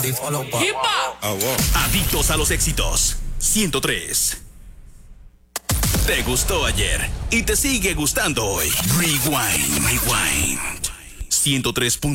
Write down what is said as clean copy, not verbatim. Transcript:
Adictos a los éxitos. 103. Te gustó ayer y te sigue gustando hoy. Rewind. 103.